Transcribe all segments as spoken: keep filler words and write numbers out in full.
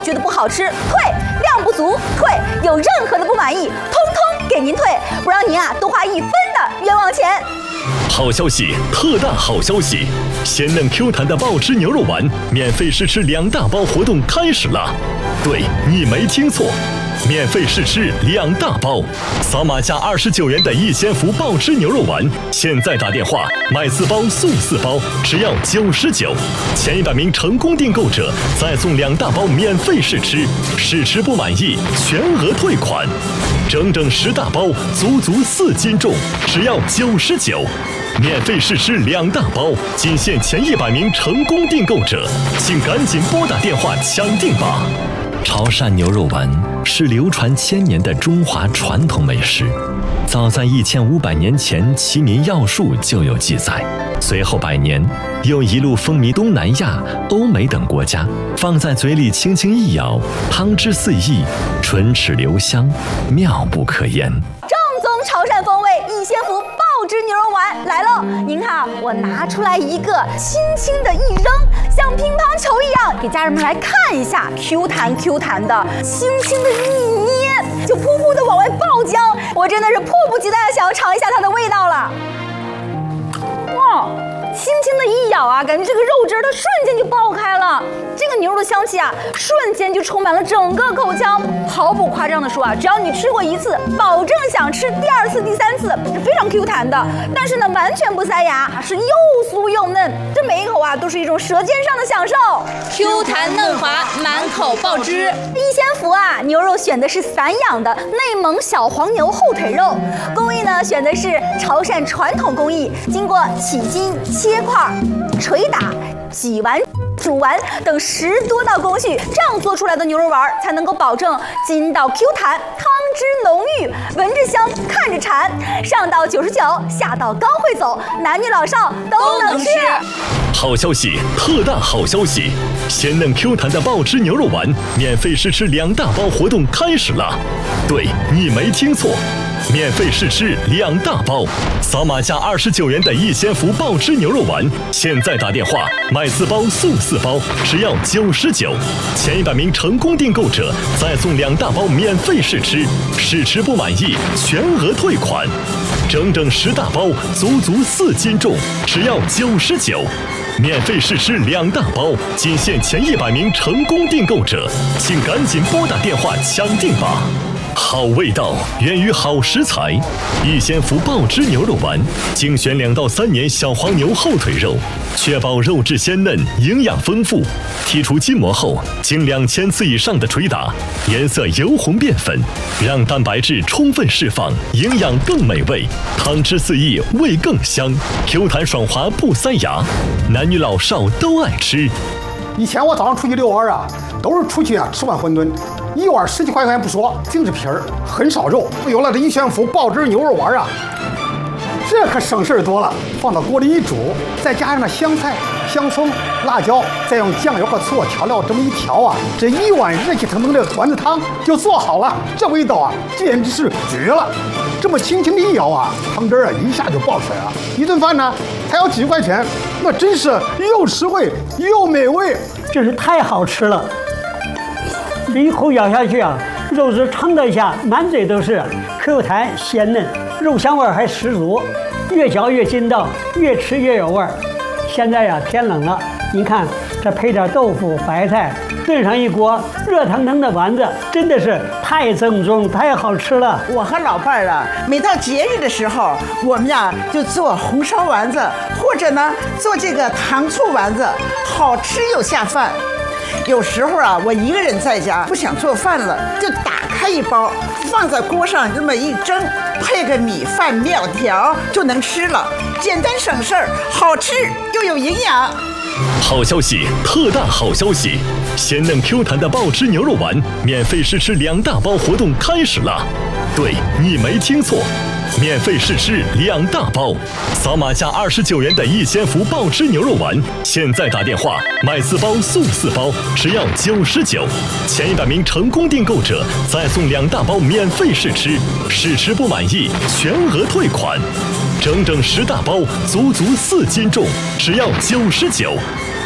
觉得不好吃退，量不足退，有任何的不满意，通通给您退，不让您啊多花一分的冤枉钱。 好消息，特大好消息！鲜嫩 Q 弹的爆汁牛肉丸免费试吃两大包活动开始了。对，你没听错，免费试吃两大包，扫码加二十九元的逸仙福爆汁牛肉丸，现在打电话买四包送四包，只要九十九，前一百名成功订购者再送两大包免费试吃，试吃不满意全额退款，整整十大包，足足四斤重，只要九十九。免费试吃两大包，仅限前一百名成功订购者，请赶紧拨打电话抢订吧！潮汕牛肉丸是流传千年的中华传统美食，早在一千五百年前，《齐民要术》就有记载。随后百年，又一路风靡东南亚、欧美等国家，放在嘴里轻轻一咬，汤汁四溢，唇齿留香，妙不可言。 正宗潮汕风味逸仙福爆汁牛肉丸来喽！您看，我拿出来一个，轻轻的一扔，像乒乓球一样，给家人们来看一下 ，Q 弹 Q 弹的，轻轻的一捏，就噗噗的往外爆浆，我真的是迫不及待的想要尝一下它的味道了。哇！轻轻的一咬啊，感觉这个肉汁它瞬间就爆开了，这个牛肉的香气啊，瞬间就充满了整个口腔。毫不夸张的说啊，只要你吃过一次，保证想吃第二次、第三次，是非常 Q 弹的。但是呢，完全不塞牙，是又酥又嫩，这每一口啊都是一种舌尖上的享受。 Q 弹嫩滑，满口爆汁。 逸仙福啊，牛肉选的是散养的内蒙小黄牛后腿肉，工艺呢选的是潮汕传统工艺，经过起筋、切块、捶打、挤完、煮完等十多道工序，这样做出来的牛肉丸才能够保证筋道 Q 弹，汤汁浓郁，闻着香，看着馋。上到九十九，下到高会走，男女老少都能吃。 好消息，特大好消息！鲜嫩 Q 弹的爆汁牛肉丸免费试吃两大包活动开始了。对，你没听错，免费试吃两大包，扫码加二十九元的逸仙福爆汁牛肉丸，现在打电话买四包送四包，只要九十九，前一百名成功订购者再送两大包免费试吃，试吃不满意全额退款，整整十大包，足足四斤重，只要九十九。免费试吃两大包，仅限前一百名成功订购者，请赶紧拨打电话抢订吧！好味道源于好食材，逸仙福爆汁牛肉丸精选两到三年小黄牛后腿肉，确保肉质鲜嫩、营养丰富。剔除筋膜后，经两千次以上的捶打，颜色由红变粉，让蛋白质充分释放，营养更美味，汤汁四溢，味更香 ，Q 弹爽滑不塞牙，男女老少都爱吃。 以前我早上出去遛弯啊，都是出去啊吃碗馄饨。一碗十几块钱不说，净是皮儿，很少肉。有了这逸仙福爆汁牛肉丸啊，这可省事儿多了。放到锅里一煮，再加上那香菜、香葱、辣椒，再用酱油和醋调料这么一调啊，这一碗热气腾腾的丸子汤就做好了。这味道啊，简直是绝了！这么轻轻的一咬啊，汤汁啊一下就爆出来了。一顿饭呢才要几块钱，那真是又实惠又美味， 真是太好吃了。这一口咬下去啊，肉质撑得一下，满嘴都是 Q 弹鲜嫩，肉香味还十足，越嚼越筋道，越吃越有味儿。现在呀、啊、天冷了，您看这配点豆腐、白菜，炖上一锅热腾腾的丸子，真的是太正宗、太好吃了。 我和老伴儿啊，每到节日的时候，我们呀就做红烧丸子，或者呢做这个糖醋丸子，好吃又下饭。有时候啊，我一个人在家不想做饭了，就打开一包，放在锅上这么一蒸，配个米饭、面条就能吃了，简单省事儿，好吃又有营养。 好消息，特大好消息！鲜嫩 Q 弹的爆汁牛肉丸免费试吃两大包活动开始了。对，你没听错，免费试吃两大包，扫码加二十九元的逸仙福爆汁牛肉丸，现在打电话买四包送四包，只要九十九，前一百名成功订购者再送两大包免费试吃，试吃不满意全额退款，整整十大包，足足四斤重，只要九十九。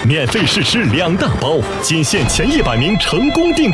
免费试吃两大包，仅限前一百名成功订购。